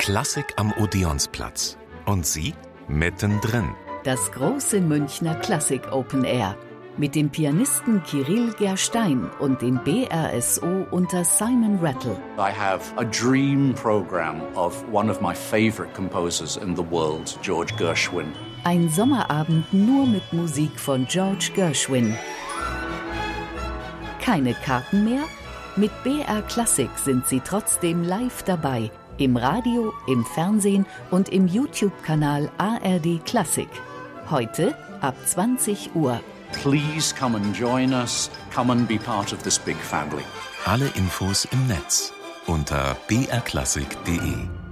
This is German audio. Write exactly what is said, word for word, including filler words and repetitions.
Klassik am Odeonsplatz. Und Sie mittendrin. Das große Münchner Klassik Open Air. Mit dem Pianisten Kirill Gerstein und dem B R S O unter Simon Rattle. I have a dream program of one of my favorite composers in the world, George Gershwin. Ein Sommerabend nur mit Musik von George Gershwin. Keine Karten mehr? Mit B R Klassik sind Sie trotzdem live dabei. Im Radio, im Fernsehen und im YouTube-Kanal A R D Klassik. Heute ab zwanzig Uhr. Please come and join us. Come and be part of this big family. Alle Infos im Netz unter b r klassik punkt d e.